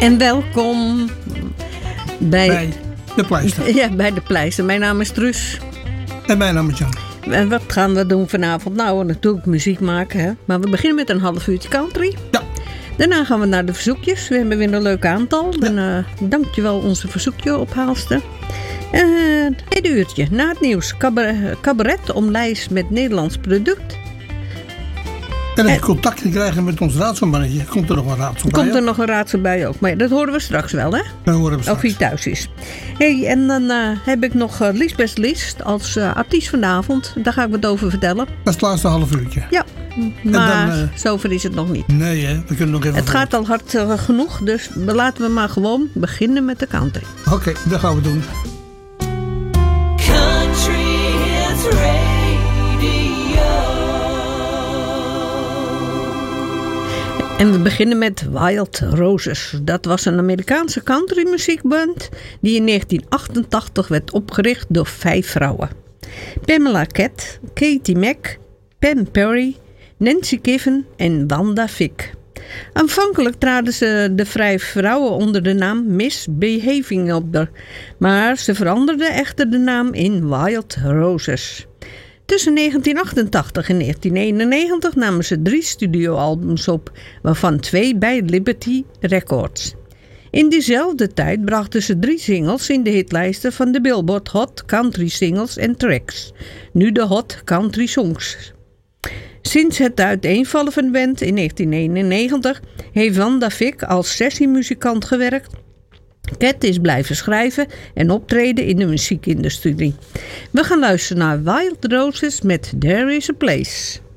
En welkom bij de Pleister. Ja, bij de Pleister. Mijn naam is Truus. En mijn naam is Jan. En wat gaan we doen vanavond? Nou, natuurlijk muziek maken, hè. Maar we beginnen met een half uurtje country. Ja. Daarna gaan we naar de verzoekjes. We hebben weer een leuk aantal. Ja. Dan dankjewel onze verzoekje ophaalster. Tweede uurtje. Na het nieuws. Cabaret om lijst met Nederlands product. En als je contact krijgen met ons raadselmannetje, komt er nog een raadsel bij. Komt er nog een raadsel bij ook. Maar dat horen we straks wel, hè? Dat horen we straks. Of hij thuis is. Hey, en dan heb ik nog Liesbeth List als artiest vanavond. Daar ga ik wat over vertellen. Dat is het laatste half uurtje. Ja, maar zover is het nog niet. Nee, hè? We kunnen nog even. Het gaat al hard genoeg, dus laten we maar gewoon beginnen met de country. Oké, dat gaan we doen. Country Hits Radio. En we beginnen met Wild Roses. Dat was een Amerikaanse countrymuziekband die in 1988 werd opgericht door 5 vrouwen. Pamela Cat, Katie Mack, Pam Perry, Nancy Kiffen en Wanda Fick. Aanvankelijk traden ze de 5 vrouwen onder de naam Miss Behaving op, maar ze veranderden echter de naam in Wild Roses. Tussen 1988 en 1991 namen ze 3 studioalbums op, waarvan 2 bij Liberty Records. In diezelfde tijd brachten ze 3 singles in de hitlijsten van de Billboard Hot Country Singles and Tracks, nu de Hot Country Songs. Sinds het uiteenvallen van de band in 1991 heeft Wanda Fick als sessiemuzikant gewerkt. Cat is blijven schrijven en optreden in de muziekindustrie. We gaan luisteren naar Wild Roses met There Is a Place.